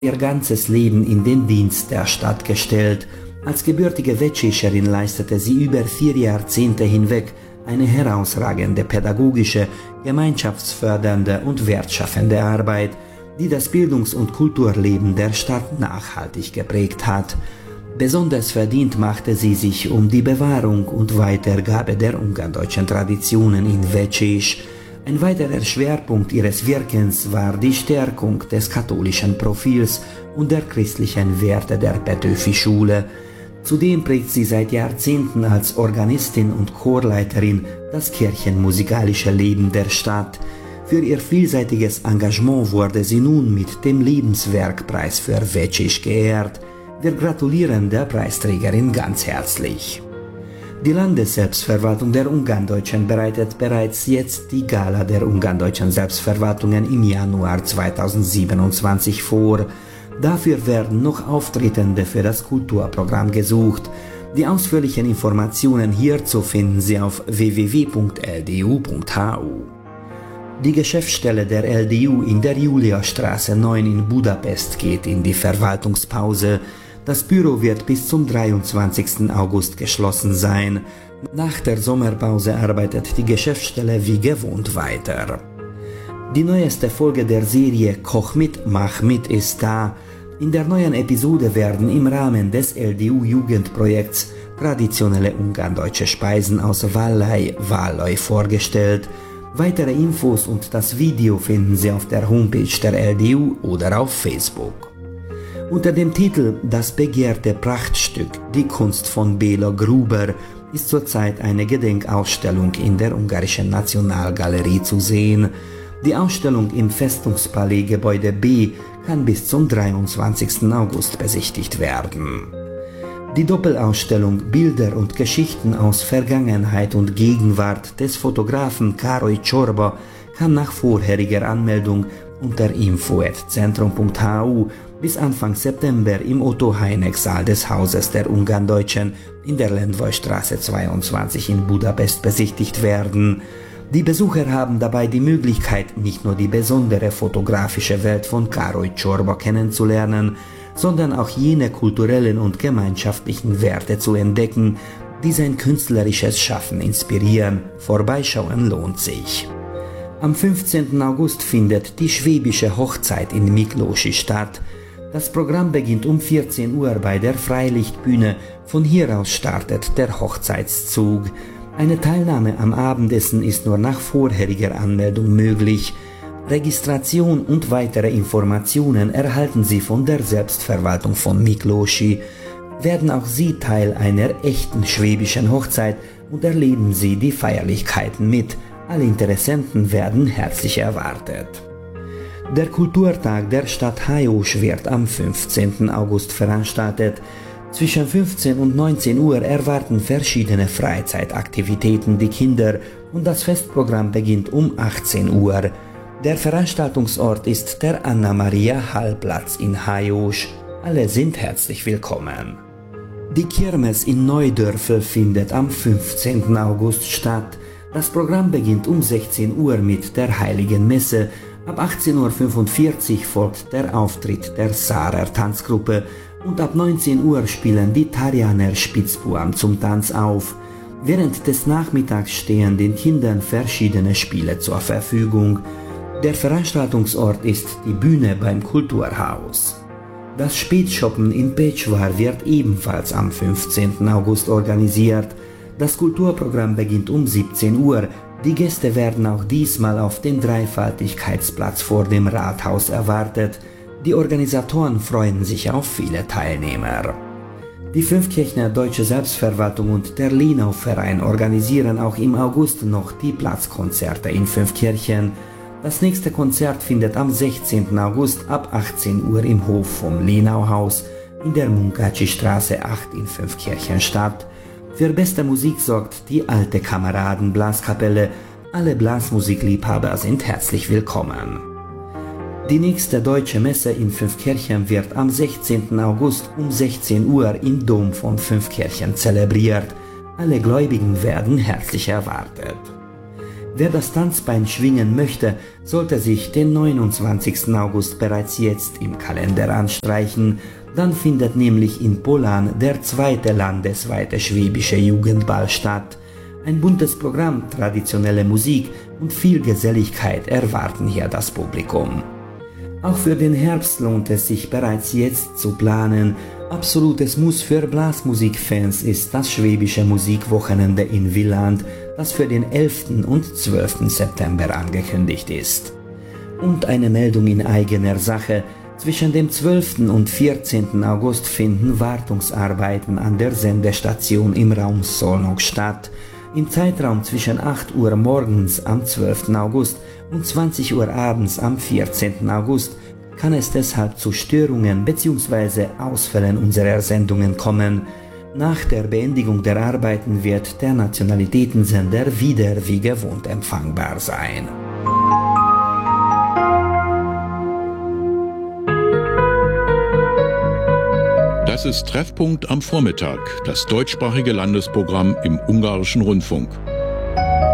ihr ganzes Leben in den Dienst der Stadt gestellt. Als gebürtige Veczescherin leistete sie über 4 Jahrzehnte hinweg eine herausragende pädagogische, gemeinschaftsfördernde und wertschaffende Arbeit, die das Bildungs- und Kulturleben der Stadt nachhaltig geprägt hat. Besonders verdient machte sie sich um die Bewahrung und Weitergabe der ungardeutschen Traditionen in Vecsés. Ein weiterer Schwerpunkt ihres Wirkens war die Stärkung des katholischen Profils und der christlichen Werte der Petőfi-Schule. Zudem prägt sie seit Jahrzehnten als Organistin und Chorleiterin das kirchenmusikalische Leben der Stadt. Für ihr vielseitiges Engagement wurde sie nun mit dem Lebenswerkpreis für Vecsés geehrt. Wir gratulieren der Preisträgerin ganz herzlich. Die Landesselbstverwaltung der Ungarndeutschen bereitet bereits jetzt die Gala der Ungarndeutschen Selbstverwaltungen im Januar 2027 vor. Dafür werden noch Auftretende für das Kulturprogramm gesucht. Die ausführlichen Informationen hierzu finden Sie auf www.ldu.hu. Die Geschäftsstelle der LDU in der Juliastraße 9 in Budapest geht in die Verwaltungspause. Das Büro wird bis zum 23. August geschlossen sein. Nach der Sommerpause arbeitet die Geschäftsstelle wie gewohnt weiter. Die neueste Folge der Serie Koch mit, mach mit ist da. In der neuen Episode werden im Rahmen des LDU-Jugendprojekts traditionelle ungarndeutsche Speisen aus Vallai vorgestellt. Weitere Infos und das Video finden Sie auf der Homepage der LDU oder auf Facebook. Unter dem Titel »Das begehrte Prachtstück – Die Kunst von Béla Gruber« ist zurzeit eine Gedenkausstellung in der Ungarischen Nationalgalerie zu sehen. Die Ausstellung im Festungspalais Gebäude B kann bis zum 23. August besichtigt werden. Die Doppelausstellung Bilder und Geschichten aus Vergangenheit und Gegenwart des Fotografen Károly Csorba kann nach vorheriger Anmeldung unter info@centrum.hu bis Anfang September im Otto-Heineck-Saal des Hauses der Ungarndeutschen in der Lendvai-Straße 22 in Budapest besichtigt werden. Die Besucher haben dabei die Möglichkeit, nicht nur die besondere fotografische Welt von Károly Csorba kennenzulernen, sondern auch jene kulturellen und gemeinschaftlichen Werte zu entdecken, die sein künstlerisches Schaffen inspirieren. Vorbeischauen lohnt sich. Am 15. August findet die schwäbische Hochzeit in Miklósi statt. Das Programm beginnt um 14 Uhr bei der Freilichtbühne. Von hier aus startet der Hochzeitszug. Eine Teilnahme am Abendessen ist nur nach vorheriger Anmeldung möglich. Registration und weitere Informationen erhalten Sie von der Selbstverwaltung von Miklósi. Werden auch Sie Teil einer echten schwäbischen Hochzeit und erleben Sie die Feierlichkeiten mit. Alle Interessenten werden herzlich erwartet. Der Kulturtag der Stadt Hajós wird am 15. August veranstaltet. Zwischen 15 und 19 Uhr erwarten verschiedene Freizeitaktivitäten die Kinder und das Festprogramm beginnt um 18 Uhr. Der Veranstaltungsort ist der Anna-Maria-Hall-Platz in Hajós. Alle sind herzlich willkommen. Die Kirmes in Neudörfel findet am 15. August statt. Das Programm beginnt um 16 Uhr mit der Heiligen Messe. Ab 18:45 Uhr folgt der Auftritt der Saarer Tanzgruppe und ab 19 Uhr spielen die Tarjaner Spitzbuben zum Tanz auf. Während des Nachmittags stehen den Kindern verschiedene Spiele zur Verfügung. Der Veranstaltungsort ist die Bühne beim Kulturhaus. Das Spätshoppen in Pécsvár wird ebenfalls am 15. August organisiert. Das Kulturprogramm beginnt um 17 Uhr. Die Gäste werden auch diesmal auf dem Dreifaltigkeitsplatz vor dem Rathaus erwartet. Die Organisatoren freuen sich auf viele Teilnehmer. Die Fünfkirchner Deutsche Selbstverwaltung und der Lenau-Verein organisieren auch im August noch die Platzkonzerte in Fünfkirchen. Das nächste Konzert findet am 16. August ab 18 Uhr im Hof vom Lenauhaus in der Munkácsy-Straße 8 in Fünfkirchen statt. Für beste Musik sorgt die Alte Kameraden Blaskapelle. Alle Blasmusikliebhaber sind herzlich willkommen. Die nächste deutsche Messe in Fünfkirchen wird am 16. August um 16 Uhr im Dom von Fünfkirchen zelebriert. Alle Gläubigen werden herzlich erwartet. Wer das Tanzbein schwingen möchte, sollte sich den 29. August bereits jetzt im Kalender anstreichen. Dann findet nämlich in Polan der zweite landesweite schwäbische Jugendball statt. Ein buntes Programm, traditionelle Musik und viel Geselligkeit erwarten hier das Publikum. Auch für den Herbst lohnt es sich bereits jetzt zu planen. Absolutes Muss für Blasmusikfans ist das Schwäbische Musikwochenende in Villанд, das für den 11. und 12. September angekündigt ist. Und eine Meldung in eigener Sache: Zwischen dem 12. und 14. August finden Wartungsarbeiten an der Sendestation im Raum Szolnok statt. Im Zeitraum zwischen 8 Uhr morgens am 12. August und 20 Uhr abends am 14. August kann es deshalb zu Störungen bzw. Ausfällen unserer Sendungen kommen. Nach der Beendigung der Arbeiten wird der Nationalitätensender wieder wie gewohnt empfangbar sein. Das ist Treffpunkt am Vormittag, das deutschsprachige Landesprogramm im Ungarischen Rundfunk.